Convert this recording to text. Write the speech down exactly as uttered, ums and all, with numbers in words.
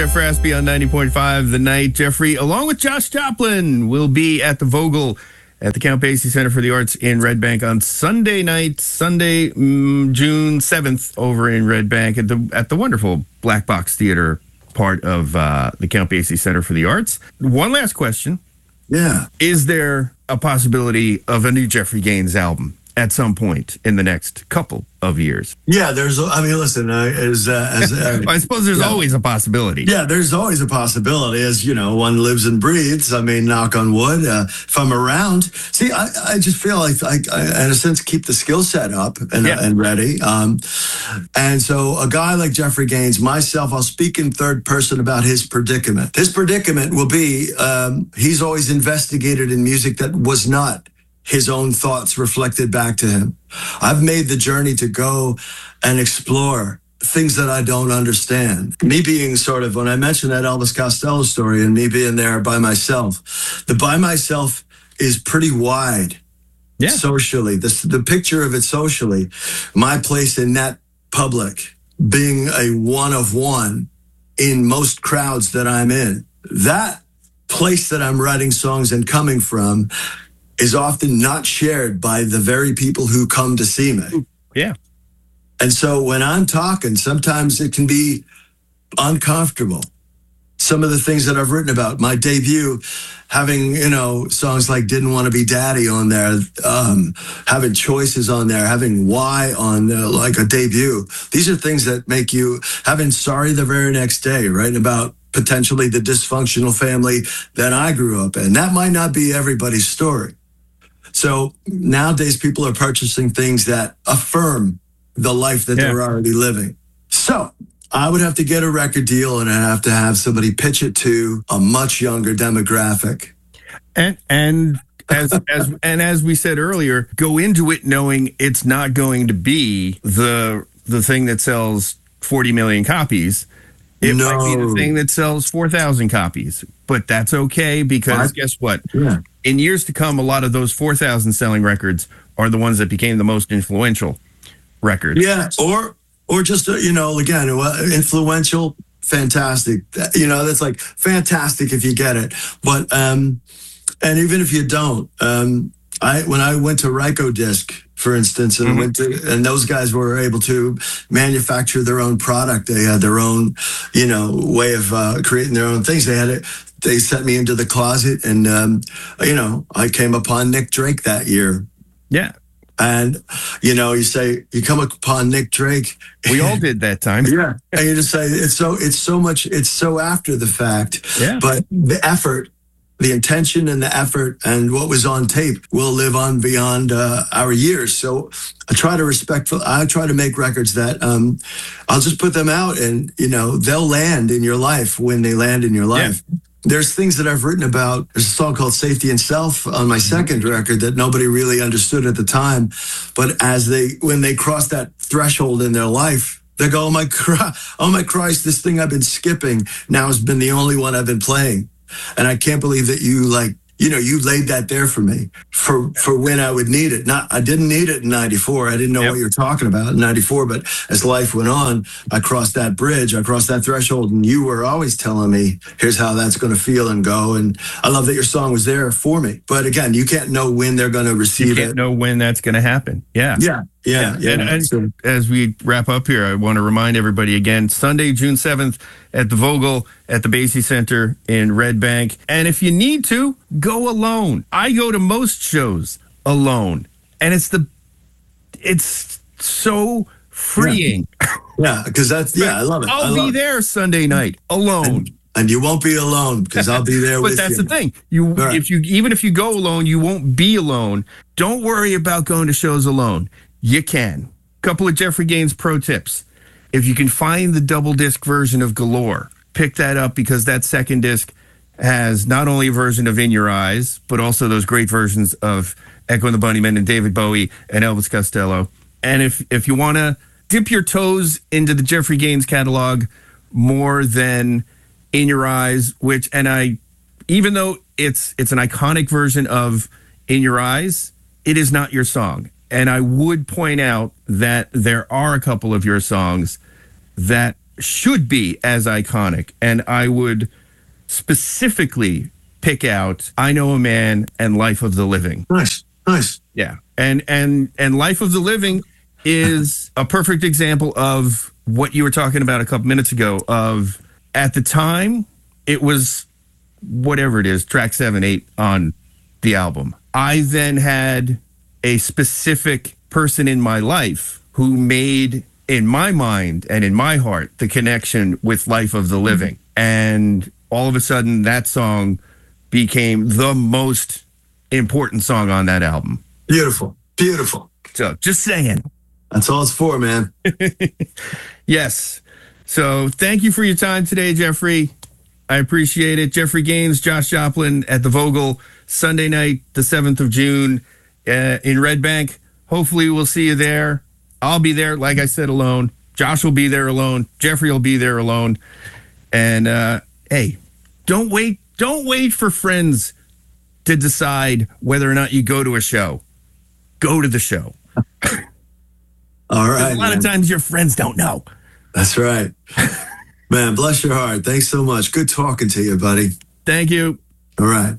Jeff Raspy on ninety point five The Night. Jeffrey, along with Josh Joplin, will be at the Vogel at the Count Basie Center for the Arts in Red Bank on Sunday night, Sunday, mm, June seventh, over in Red Bank at the at the wonderful Black Box Theater, part of uh, the Count Basie Center for the Arts. One last question. Yeah. Is there a possibility of a new Jeffrey Gaines album at some point in the next couple of years? Yeah, there's, I mean, listen, uh, as, uh, as uh, I suppose there's yeah. always a possibility. Yeah, there's always a possibility, as, you know, one lives and breathes. I mean, knock on wood, uh, if I'm around. See, I, I just feel like I, I, in a sense, keep the skill set up and, Yeah. uh, and ready. Um, and so a guy like Jeffrey Gaines, myself, I'll speak in third person about his predicament. His predicament will be, um, he's always investigated in music that was not his own thoughts reflected back to him. I've made the journey to go and explore things that I don't understand. Me being sort of, when I mentioned that Elvis Costello story and me being there by myself, the by myself is pretty wide. Yeah. Socially, this, the picture of it socially, my place in that public, being a one of one in most crowds that I'm in, that place that I'm writing songs and coming from is often not shared by the very people who come to see me. Yeah. And so when I'm talking, sometimes it can be uncomfortable. Some of the things that I've written about, my debut, having, you know, songs like Didn't Want to Be Daddy on there, um, having Choices on there, having Why on uh, like a debut. These are things that make you, having Sorry the Very Next Day, writing about potentially the dysfunctional family that I grew up in. That might not be everybody's story. So nowadays people are purchasing things that affirm the life that Yeah. they're already living. So I would have to get a record deal and I'd have to have somebody pitch it to a much younger demographic. And and as as and as we said earlier, go into it knowing it's not going to be the the thing that sells forty million copies. It No. might be the thing that sells four thousand copies, but that's okay because I- guess what? Yeah. In years to come, a lot of those four thousand selling records are the ones that became the most influential records. Yeah, or or just uh, you know, again, uh, influential, fantastic. You know, that's like fantastic if you get it. But um, and even if you don't, um, I when I went to Ryko Disc, for instance, and Mhm. went to, and those guys were able to manufacture their own product. They had their own, you know, way of uh, creating their own things. They had it. They sent me into the closet, and um, you know, I came upon Nick Drake that year. Yeah. And, you know, you say, you come upon Nick Drake. We all did that time. Yeah. And you just say, it's so, it's so much, it's so after the fact. Yeah. But the effort, the intention and the effort and what was on tape will live on beyond uh, our years. So I try to respect, I try to make records that um, I'll just put them out and, you know, they'll land in your life when they land in your life. Yeah. There's things that I've written about. There's a song called Safety and Self on my second record that nobody really understood at the time. But as they, when they cross that threshold in their life, they go, oh my, oh my Christ, this thing I've been skipping now has been the only one I've been playing. And I can't believe that you like, you know, you laid that there for me for, for when I would need it. Not, I didn't need it in ninety-four. I didn't know Yep. what you're talking about in ninety-four, but as life went on, I crossed that bridge, I crossed that threshold, and you were always telling me, here's how that's going to feel and go. And I love that your song was there for me. But again, you can't know when they're going to You receive can't it. know when that's going to happen. Yeah. Yeah, yeah, yeah. And, and So- as we wrap up here, I want to remind everybody again, Sunday, June seventh at the Vogel at the Basie Center in Red Bank. And if you need to, go alone. I go to most shows alone. And it's the, it's so freeing. yeah, because that's, yeah, I love it. I I'll love be it. there Sunday night alone. And, and you won't be alone because I'll be there But with you. that's the thing. You, Right. if you, even if you go alone, you won't be alone. Don't worry about going to shows alone. You can. Couple of Jeffrey Gaines pro tips. If you can find the double disc version of Galore, pick that up because that second disc has not only a version of In Your Eyes, but also those great versions of Echo and the Bunnymen and David Bowie and Elvis Costello. And if, if you want to dip your toes into the Jeffrey Gaines catalog more than In Your Eyes, which, and I, even though it's it's an iconic version of In Your Eyes, it is not your song. And I would point out that there are a couple of your songs that should be as iconic. And I would specifically pick out I Know a Man and Life of the Living. Nice, nice. Yeah. And and and Life of the Living is a perfect example of what you were talking about a couple minutes ago of at the time it was whatever it is, track seven, eight on the album. I then had a specific person in my life who made, in my mind and in my heart, the connection with Life of the Living. Mm-hmm. And all of a sudden, that song became the most important song on that album. Beautiful. Beautiful. So, just saying. That's all it's for, man. Yes. So, thank you for your time today, Jeffrey. I appreciate it. Jeffrey Gaines, Josh Joplin at the Vogel, Sunday night, the seventh of June uh, in Red Bank. Hopefully we'll see you there. I'll be there, like I said, alone. Josh will be there alone. Jeffrey will be there alone. And, uh, hey, don't wait. Don't wait for friends to decide whether or not you go to a show. Go to the show. All right. A lot man. of times your friends don't know. That's right. Man, bless your heart. Thanks so much. Good talking to you, buddy. Thank you. All right.